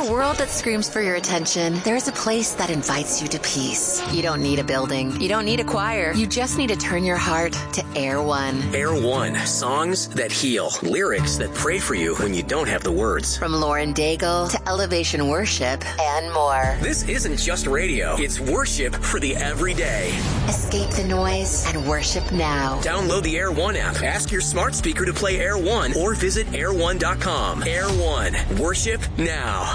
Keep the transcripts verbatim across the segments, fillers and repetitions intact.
a world that screams for your attention, there's a place that invites you to peace. You don't need a building. You don't need a choir. You just need to turn your heart to Air One. Air One. Songs that heal. Lyrics that pray for you when you don't have the words. From Lauren Daigle to Elevation Worship and more. This isn't just radio. It's worship for the everyday. Escape the noise and worship now. Download the Air One app. Ask your smart speaker to play Air One or visit air one dot com. Air One. Worship now.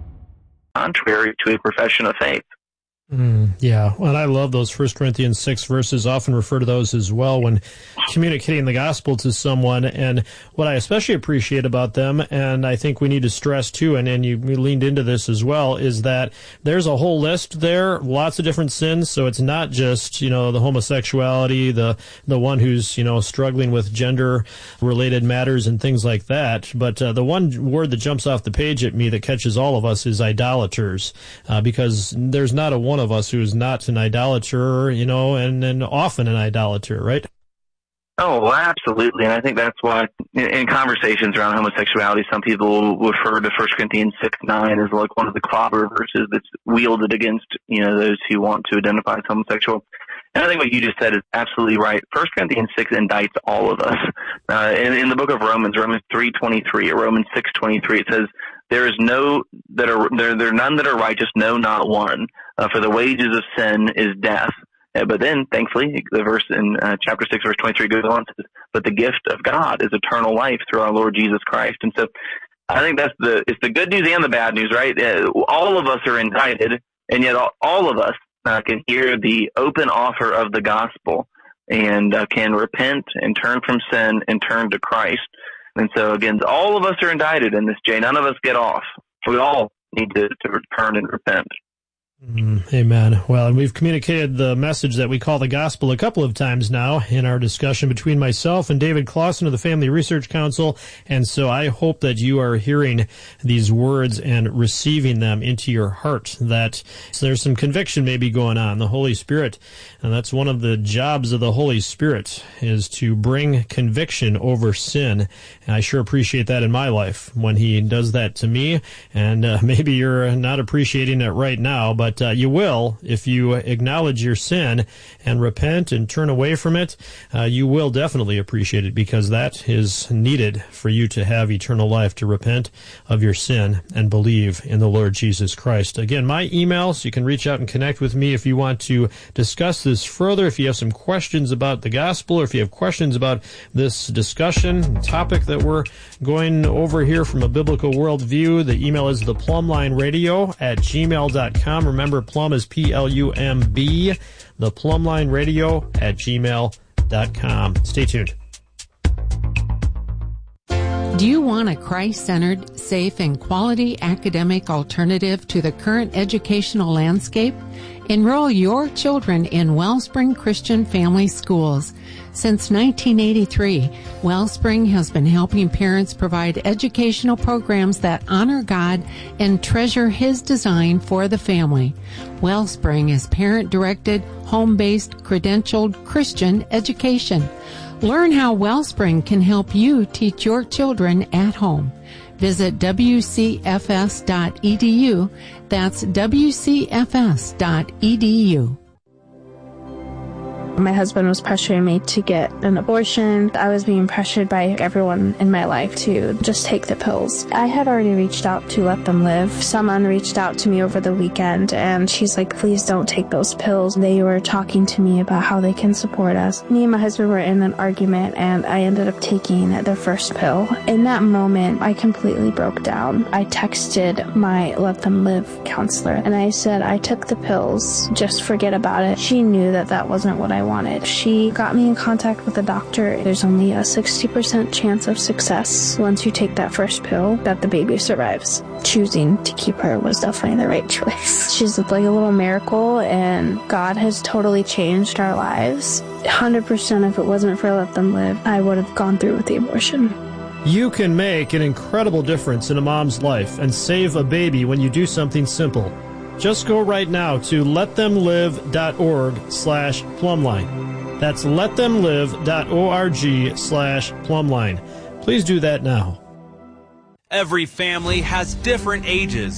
Contrary to a profession of faith. Mm, yeah, and I love those First Corinthians six verses, often refer to those as well when communicating the gospel to someone. And what I especially appreciate about them, and I think we need to stress too, and, and you we leaned into this as well, is that there's a whole list there, lots of different sins, so it's not just, you know, the homosexuality, the the one who's, you know, struggling with gender-related matters and things like that, but uh, the one word that jumps off the page at me that catches all of us is idolaters, uh, because there's not a one of us who is not an idolater, you know, and, and often an idolater, right? Oh, well, absolutely. And I think that's why in, in conversations around homosexuality, some people will refer to First Corinthians six nine as like one of the clobber verses that's wielded against, you know, those who want to identify as homosexual. And I think what you just said is absolutely right. First Corinthians six indicts all of us. Uh, in, in the book of Romans, Romans three twenty-three, or Romans six twenty-three, it says, There is no that are there. There are none that are righteous, no, not one. Uh, for the wages of sin is death. Uh, but then, thankfully, the verse in uh, chapter six, verse twenty-three goes on, says, "But the gift of God is eternal life through our Lord Jesus Christ." And so, I think that's the it's the good news and the bad news, right? Uh, all of us are indicted, and yet all, all of us uh, can hear the open offer of the gospel and uh, can repent and turn from sin and turn to Christ. And so, again, all of us are indicted in this, Jay. None of us get off. We all need to, to return and repent. Mm, amen. Well, and we've communicated the message that we call the gospel a couple of times now in our discussion between myself and David Clausen of the Family Research Council. And so I hope that you are hearing these words and receiving them into your heart, that so there's some conviction maybe going on. The Holy Spirit, and that's one of the jobs of the Holy Spirit, is to bring conviction over sin. And I sure appreciate that in my life when he does that to me. And uh, maybe you're not appreciating it right now, but But uh, you will, if you acknowledge your sin and repent and turn away from it, uh, you will definitely appreciate it, because that is needed for you to have eternal life, to repent of your sin and believe in the Lord Jesus Christ. Again, my email, so you can reach out and connect with me if you want to discuss this further, if you have some questions about the gospel, or if you have questions about this discussion topic that we're going over here from a biblical worldview. The email is the plumline radio at gmail dot com. Remember, plum is P L U M B, the plumline radio at gmail dot com. Stay tuned. Do you want a Christ-centered, safe, and quality academic alternative to the current educational landscape? Enroll your children in Wellspring Christian Family Schools. Since nineteen eighty-three, Wellspring has been helping parents provide educational programs that honor God and treasure His design for the family. Wellspring is parent-directed, home-based, credentialed Christian education. Learn how Wellspring can help you teach your children at home. Visit W C F S dot E D U. That's W C F S dot E D U. My husband was pressuring me to get an abortion. I was being pressured by everyone in my life to just take the pills. I had already reached out to Let Them Live. Someone reached out to me over the weekend, and she's like, please don't take those pills. They were talking to me about how they can support us. Me and my husband were in an argument, and I ended up taking the first pill. In that moment, I completely broke down. I texted my Let Them Live counselor, and I said, I took the pills. Just forget about it. She knew that that wasn't what I wanted. She got me in contact with a doctor. There's only a sixty percent chance of success once you take that first pill that the baby survives. Choosing to keep her was definitely the right choice. She's like a little miracle, and God has totally changed our lives. one hundred percent if it wasn't for Let Them Live, I would have gone through with the abortion. You can make an incredible difference in a mom's life and save a baby when you do something simple. Just go right now to let them live dot org slash plumline. That's let them live dot org slash plumline. Please do that now. Every family has different ages,